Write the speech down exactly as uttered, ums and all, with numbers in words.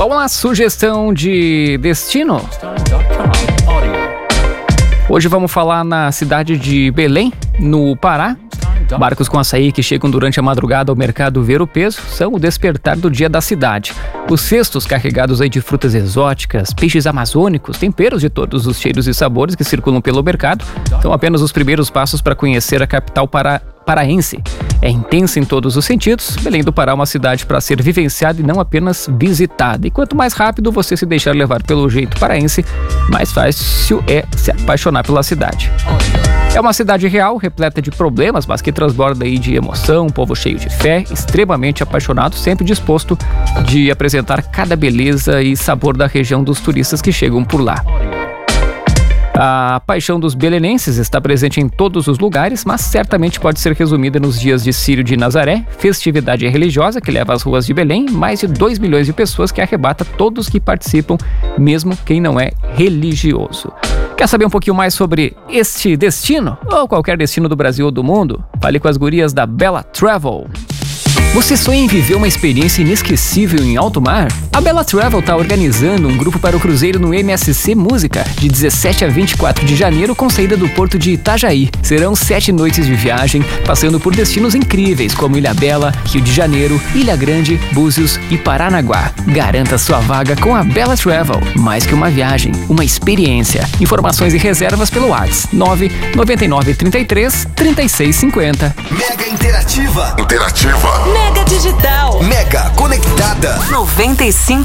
Vamos lá, sugestão de destino. Hoje vamos falar na cidade de Belém, no Pará. Barcos com açaí que chegam durante a madrugada ao mercado Ver o Peso são o despertar do dia da cidade. Os cestos carregados aí de frutas exóticas, peixes amazônicos, temperos de todos os cheiros e sabores que circulam pelo mercado são apenas os primeiros passos para conhecer a capital para... paraense. É intensa em todos os sentidos. Belém do Pará é uma cidade para ser vivenciada e não apenas visitada. E quanto mais rápido você se deixar levar pelo jeito paraense, mais fácil é se apaixonar pela cidade. É uma cidade real, repleta de problemas, mas que transborda aí de emoção, um povo cheio de fé, extremamente apaixonado, sempre disposto de apresentar cada beleza e sabor da região dos turistas que chegam por lá. A paixão dos belenenses está presente em todos os lugares, mas certamente pode ser resumida nos dias de Círio de Nazaré, festividade religiosa que leva às ruas de Belém mais de dois milhões de pessoas que arrebata todos que participam, mesmo quem não é religioso. Quer saber um pouquinho mais sobre este destino? Ou qualquer destino do Brasil ou do mundo? Fale com as gurias da Bella Travel. Você sonha em viver uma experiência inesquecível em alto mar? A Bella Travel está organizando um grupo para o cruzeiro no M S C Música, de dezessete a vinte e quatro de janeiro, com saída do porto de Itajaí. Serão sete noites de viagem, passando por destinos incríveis como Ilhabela, Rio de Janeiro, Ilha Grande, Búzios e Paranaguá. Garanta sua vaga com a Bella Travel. Mais que uma viagem, uma experiência. Informações e reservas pelo WhatsApp nove nove nove três três, três seis cinco zero. Mega Interativa. Interativa. Mega Digital. Mega Conectada. noventa e cinco